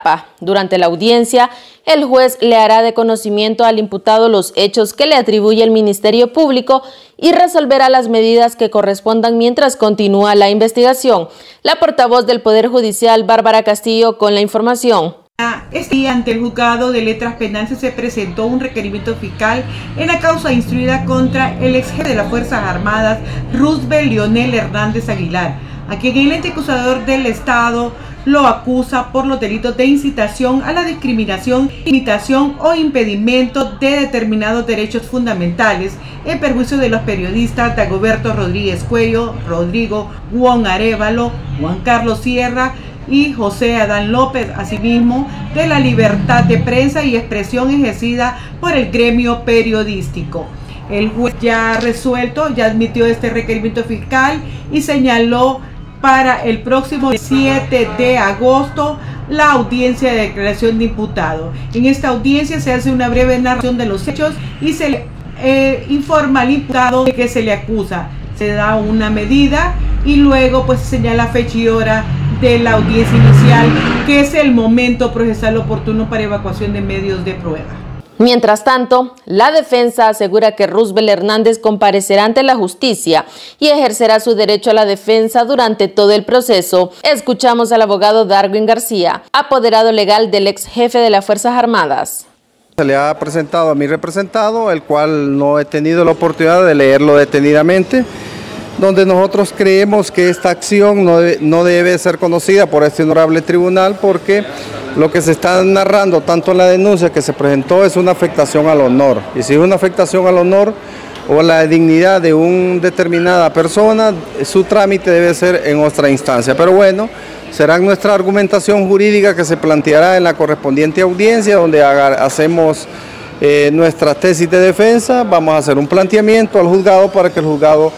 Durante la audiencia, el juez le hará de conocimiento al imputado los hechos que le atribuye el Ministerio Público y resolverá las medidas que correspondan mientras continúa la investigación. La portavoz del Poder Judicial, Bárbara Castillo, con la información. Este día, ante el Juzgado de Letras Penales, se presentó un requerimiento fiscal en la causa instruida contra el ex jefe de las Fuerzas Armadas, Roosevelt Leonel Hernández Aguilar, a quien el ente acusador del Estado lo acusa por los delitos de incitación a la discriminación, imitación o impedimento de determinados derechos fundamentales en perjuicio de los periodistas Dagoberto Rodríguez Cuello, Rodrigo Juan Arévalo, Juan Carlos Sierra y José Adán López, asimismo de la libertad de prensa y expresión ejercida por el gremio periodístico. El juez ya admitió este requerimiento fiscal y señaló para el próximo 7 de agosto la audiencia de declaración de imputado. En esta audiencia se hace una breve narración de los hechos y se le informa al imputado de que se le acusa. Se da una medida y luego pues se señala fecha y hora de la audiencia inicial, que es el momento procesal oportuno para evacuación de medios de prueba. Mientras tanto, la defensa asegura que Roosevelt Hernández comparecerá ante la justicia y ejercerá su derecho a la defensa durante todo el proceso. Escuchamos al abogado Darwin García, apoderado legal del ex jefe de las Fuerzas Armadas. Se le ha presentado a mi representado, el cual no he tenido la oportunidad de leerlo detenidamente, donde nosotros creemos que esta acción no debe ser conocida por este honorable tribunal porque lo que se está narrando tanto en la denuncia que se presentó es una afectación al honor. Y si es una afectación al honor o a la dignidad de una determinada persona, su trámite debe ser en otra instancia. Pero bueno, será nuestra argumentación jurídica que se planteará en la correspondiente audiencia donde hacemos nuestra tesis de defensa. Vamos a hacer un planteamiento al juzgado para que el juzgado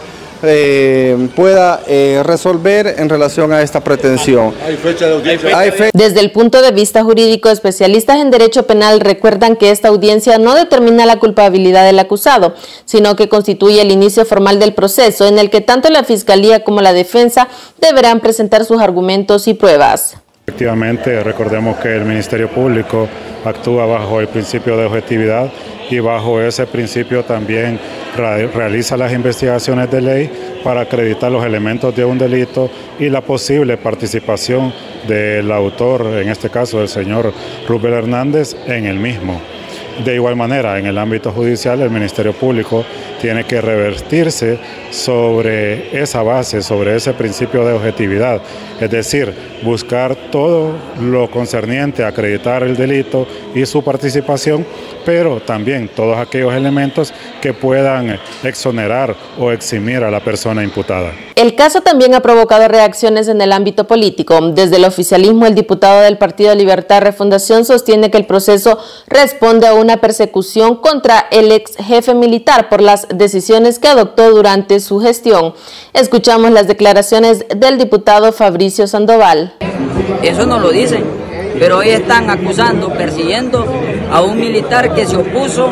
pueda resolver en relación a esta pretensión. ¿Hay fecha de audiencia? Desde el punto de vista jurídico, especialistas en derecho penal recuerdan que esta audiencia no determina la culpabilidad del acusado, sino que constituye el inicio formal del proceso en el que tanto la Fiscalía como la defensa deberán presentar sus argumentos y pruebas. Efectivamente, recordemos que el Ministerio Público actúa bajo el principio de objetividad y bajo ese principio también realiza las investigaciones de ley para acreditar los elementos de un delito y la posible participación del autor, en este caso el señor Roosevelt Hernández, en el mismo. De igual manera, en el ámbito judicial, el Ministerio Público tiene que revertirse sobre esa base, sobre ese principio de objetividad, es decir, buscar todo lo concerniente a acreditar el delito y su participación, pero también todos aquellos elementos que puedan exonerar o eximir a la persona imputada. El caso también ha provocado reacciones en el ámbito político. Desde el oficialismo, el diputado del Partido Libertad Refundación sostiene que el proceso responde a una persecución contra el ex jefe militar por las decisiones que adoptó durante su gestión. Escuchamos las declaraciones del diputado Fabricio Sandoval. Eso no lo dicen, pero hoy están acusando, persiguiendo a un militar que se opuso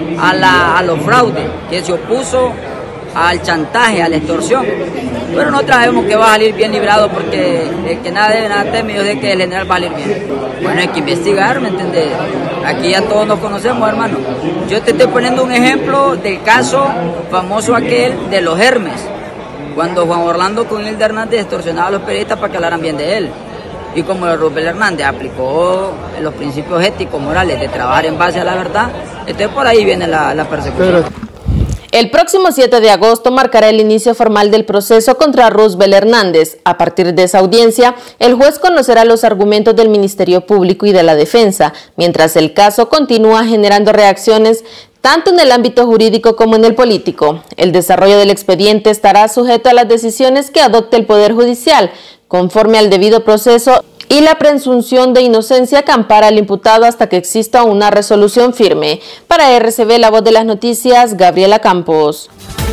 a los fraudes, que se opuso al chantaje, a la extorsión. Pero nosotros sabemos que va a salir bien librado porque el que nada debe, nada teme, yo sé que el general va a salir bien. Bueno, hay que investigar, ¿me entiendes? Aquí ya todos nos conocemos, hermano. Yo te estoy poniendo un ejemplo del caso famoso aquel de los Hermes, cuando Juan Orlando con Hilda Hernández extorsionaba a los periodistas para que hablaran bien de él. Y como Roosevelt Hernández aplicó los principios éticos, morales de trabajar en base a la verdad, entonces por ahí viene la persecución. El próximo 7 de agosto marcará el inicio formal del proceso contra Roosevelt Hernández. A partir de esa audiencia, el juez conocerá los argumentos del Ministerio Público y de la defensa, mientras el caso continúa generando reacciones tanto en el ámbito jurídico como en el político. El desarrollo del expediente estará sujeto a las decisiones que adopte el Poder Judicial, conforme al debido proceso y la presunción de inocencia que ampara al imputado hasta que exista una resolución firme. Para RCB, La Voz de las Noticias, Gabriela Campos.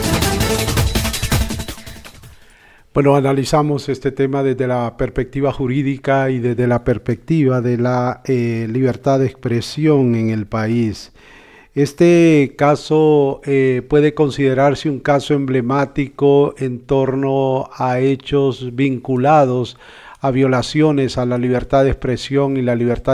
Bueno, analizamos este tema desde la perspectiva jurídica y desde la perspectiva de la libertad de expresión en el país. Este caso puede considerarse un caso emblemático en torno a hechos vinculados a violaciones a la libertad de expresión y la libertad